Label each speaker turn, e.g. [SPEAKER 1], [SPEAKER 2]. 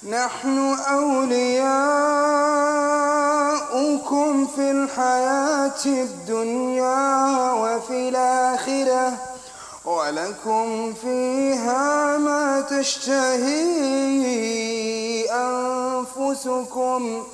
[SPEAKER 1] نحن أولياؤكم في الحياة الدنيا وفي الآخرة ولكم فيها ما تشتهي أنفسكم